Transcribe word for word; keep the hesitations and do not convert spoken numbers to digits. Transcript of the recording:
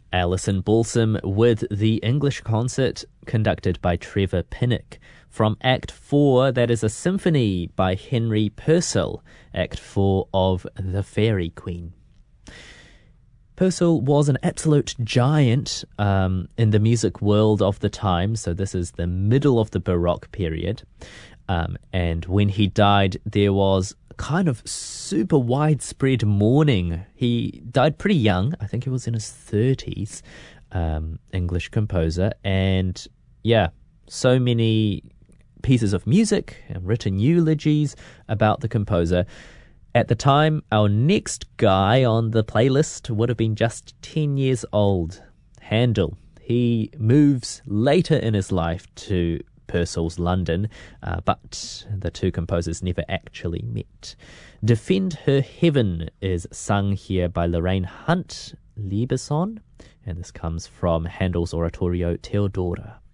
Alison Balsam with the English concert conducted by Trevor Pinnock. From Act four, that is a symphony by Henry Purcell, Act four of The Fairy Queen. Purcell was an absolute giant um, in the music world of the time, so this is the middle of the Baroque period. Um, and when he died, there was kind of super widespread mourning. He died pretty young. I think he was in his thirties, um, English composer. And yeah, so many pieces of music and written eulogies about the composer. At the time, our next guy on the playlist would have been just ten years old, Handel. He moves later in his life to Purcell's London, uh, but the two composers never actually met. Defend Her Heaven is sung here by Lorraine Hunt Liebeson, and this comes from Handel's oratorio Theodora.